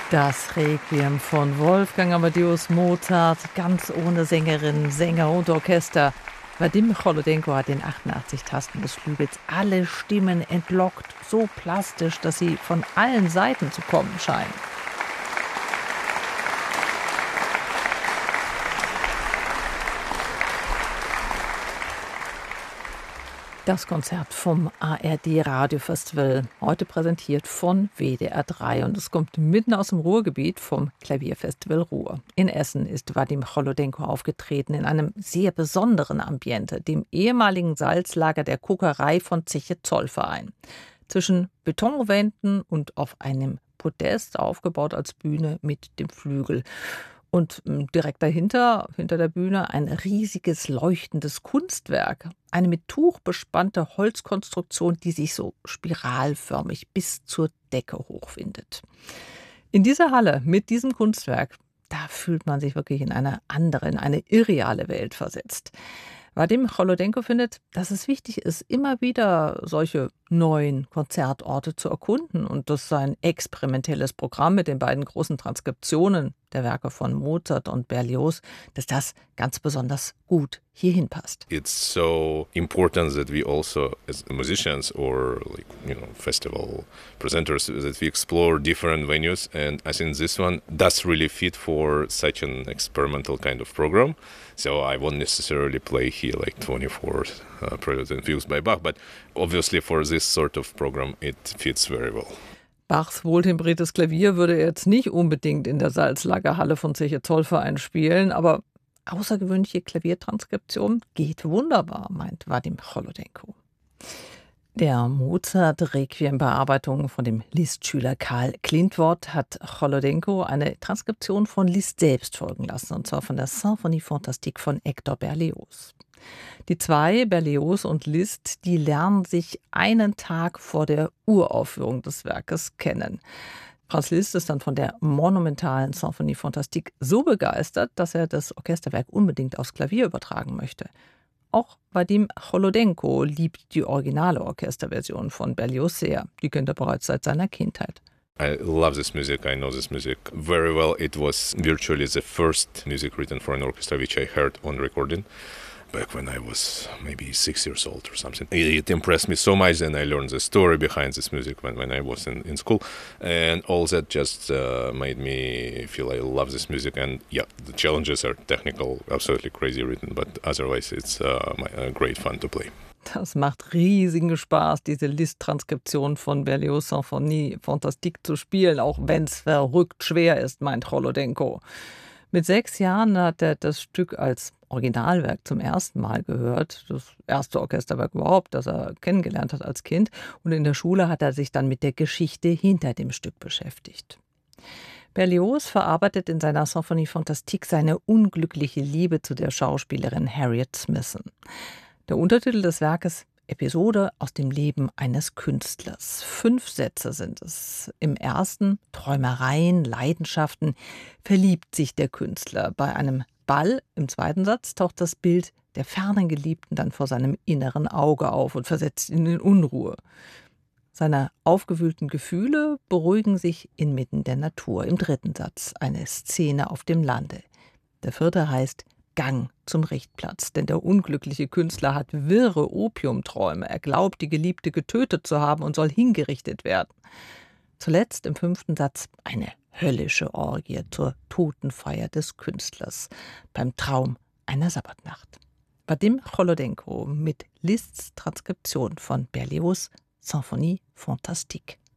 Das Requiem von Wolfgang Amadeus Mozart, ganz ohne Sängerinnen, Sänger und Orchester. Wadim Cholodenko hat den 88 Tasten des Flügels alle Stimmen entlockt, so plastisch, dass sie von allen Seiten zu kommen scheinen. Das Konzert vom ARD Radiofestival, heute präsentiert von WDR 3 und es kommt mitten aus dem Ruhrgebiet vom Klavierfestival Ruhr. In Essen ist Wadim Cholodenko aufgetreten in einem sehr besonderen Ambiente, dem ehemaligen Salzlager der Kokerei von Zeche Zollverein. Zwischen Betonwänden und auf einem Podest aufgebaut als Bühne mit dem Flügel. Und direkt dahinter, hinter der Bühne, ein riesiges leuchtendes Kunstwerk. Eine mit Tuch bespannte Holzkonstruktion, die sich so spiralförmig bis zur Decke hochwindet. In dieser Halle mit diesem Kunstwerk, da fühlt man sich wirklich in eine andere, in eine irreale Welt versetzt. Wadim Cholodenko findet, dass es wichtig ist, immer wieder solche neuen Konzertorte zu erkunden und dass sein experimentelles Programm mit den beiden großen Transkriptionen der Werke von Mozart und Berlioz, dass das ganz besonders gut hierhin passt. It's so important that we also, as musicians or festival presenters, that we explore different venues, and I think this one does really fit for such an experimental kind of program. So I won't necessarily play here like 24 Preludes and Fugues by Bach, but obviously for this sort of program it fits very well. Bachs wohltemperiertes Klavier würde er jetzt nicht unbedingt in der Salzlagerhalle von Zeche Zollverein spielen, aber außergewöhnliche Klaviertranskription geht wunderbar, meint Wadim Cholodenko. Der Mozart-Requiem-Bearbeitung von dem Liszt-Schüler Karl Klintworth hat Cholodenko eine Transkription von Liszt selbst folgen lassen, und zwar von der Symphonie Fantastique von Hector Berlioz. Die zwei, Berlioz und Liszt, die lernen sich einen Tag vor der Uraufführung des Werkes kennen. Franz Liszt ist dann von der monumentalen Symphonie Fantastique so begeistert, dass er das Orchesterwerk unbedingt aufs Klavier übertragen möchte. Auch Wadim Cholodenko liebt die originale Orchesterversion von Berlioz sehr. Die kennt er bereits seit seiner Kindheit. I love this music, I know this music very well. It was virtually the first music written for an orchestra which I heard on recording. Back when I was maybe 6 years old or something. It impressed me so much, and I learned the story behind this music when I was in school. And all that just made me feel I love this music. And yeah, the challenges are technical, absolutely crazy written, but otherwise it's great fun to play. Das macht riesigen Spaß, diese Liszt-Transkription von Berlioz' Symphonie Fantastique zu spielen, auch wenn es verrückt schwer ist, meint Cholodenko. Mit 6 Jahren hat er das Stück als Originalwerk zum ersten Mal gehört. Das erste Orchesterwerk überhaupt, das er kennengelernt hat als Kind. Und in der Schule hat er sich dann mit der Geschichte hinter dem Stück beschäftigt. Berlioz verarbeitet in seiner Symphonie Fantastique seine unglückliche Liebe zu der Schauspielerin Harriet Smithson. Der Untertitel des Werkes: Episode aus dem Leben eines Künstlers. 5 Sätze sind es. Im ersten: Träumereien, Leidenschaften, verliebt sich der Künstler bei einem Ball. Im zweiten Satz taucht das Bild der fernen Geliebten dann vor seinem inneren Auge auf und versetzt ihn in Unruhe. Seine aufgewühlten Gefühle beruhigen sich inmitten der Natur. Im dritten Satz eine Szene auf dem Lande. Der vierte heißt Gang zum Richtplatz, denn der unglückliche Künstler hat wirre Opiumträume. Er glaubt, die Geliebte getötet zu haben und soll hingerichtet werden. Zuletzt im 5. Satz eine höllische Orgie zur Totenfeier des Künstlers beim Traum einer Sabbatnacht. Wadim Cholodenko mit Liszts Transkription von Berlioz' Symphonie Fantastique.